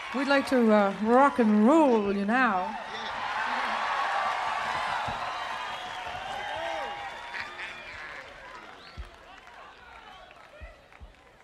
We'd like to rock and roll you now.